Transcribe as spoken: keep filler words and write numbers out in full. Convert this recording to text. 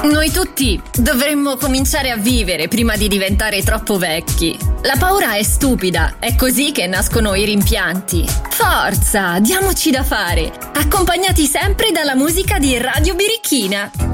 Noi tutti dovremmo cominciare a vivere prima di diventare troppo vecchi. La paura è stupida, è così che nascono i rimpianti. Forza, diamoci da fare, accompagnati sempre dalla musica di Radio Birichina.